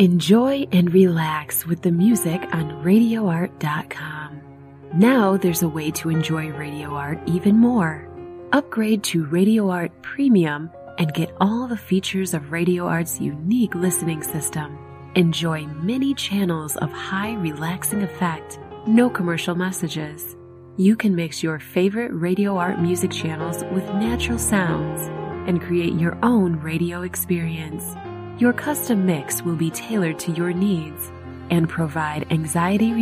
Enjoy and relax with the music on RadioArt.com. Now there's a way to enjoy Radio Art even more. Upgrade to Radio Art Premium and get all the features of Radio Art's unique listening system. Enjoy many channels of high relaxing effect, no commercial messages. You can mix your favorite Radio Art music channels with natural sounds and create your own radio experience. Your custom mix will be tailored to your needs and provide anxiety